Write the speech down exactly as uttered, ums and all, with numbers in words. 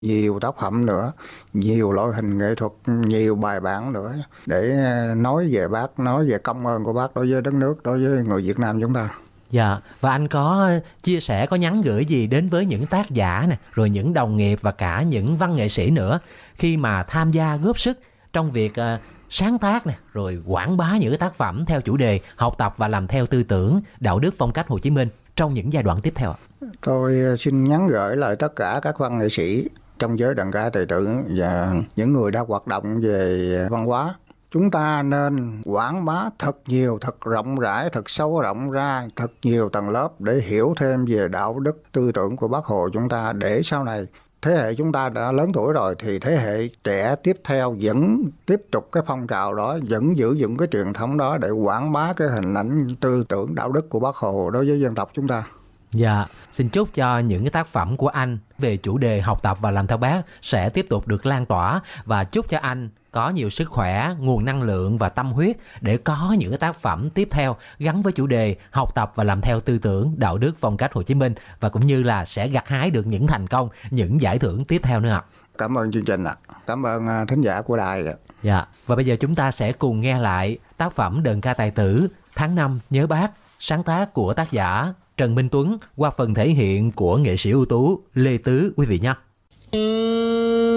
nhiều tác phẩm nữa, nhiều loại hình nghệ thuật, nhiều bài bản nữa để nói về bác, nói về công ơn của bác đối với đất nước, đối với người Việt Nam chúng ta. Dạ, và anh có chia sẻ, có nhắn gửi gì đến với những tác giả nè, rồi những đồng nghiệp và cả những văn nghệ sĩ nữa khi mà tham gia góp sức trong việc uh, sáng tác nè, rồi quảng bá những cái tác phẩm theo chủ đề học tập và làm theo tư tưởng, đạo đức, phong cách Hồ Chí Minh trong những giai đoạn tiếp theo ạ? Tôi xin nhắn gửi lại tất cả các văn nghệ sĩ trong giới đờn ca tài tử và những người đã hoạt động về văn hóa. Chúng ta nên quảng bá thật nhiều, thật rộng rãi, thật sâu rộng ra, thật nhiều tầng lớp để hiểu thêm về đạo đức, tư tưởng của Bác Hồ chúng ta, để sau này thế hệ chúng ta đã lớn tuổi rồi thì thế hệ trẻ tiếp theo vẫn tiếp tục cái phong trào đó, vẫn giữ vững cái truyền thống đó để quảng bá cái hình ảnh tư tưởng đạo đức của Bác Hồ đối với dân tộc chúng ta. Dạ, xin chúc cho những cái tác phẩm của anh về chủ đề học tập và làm theo bác sẽ tiếp tục được lan tỏa, và chúc cho anh có nhiều sức khỏe, nguồn năng lượng và tâm huyết để có những cái tác phẩm tiếp theo gắn với chủ đề học tập và làm theo tư tưởng, đạo đức, phong cách Hồ Chí Minh, và cũng như là sẽ gặt hái được những thành công, những giải thưởng tiếp theo nữa ạ. Cảm ơn chương trình ạ. Cảm ơn thính giả của đài ạ. Dạ, và bây giờ chúng ta sẽ cùng nghe lại tác phẩm Đờn ca tài tử Tháng năm nhớ bác, sáng tác của tác giả Trần Minh Tuấn qua phần thể hiện của nghệ sĩ ưu tú Lê Tứ, quý vị nhé.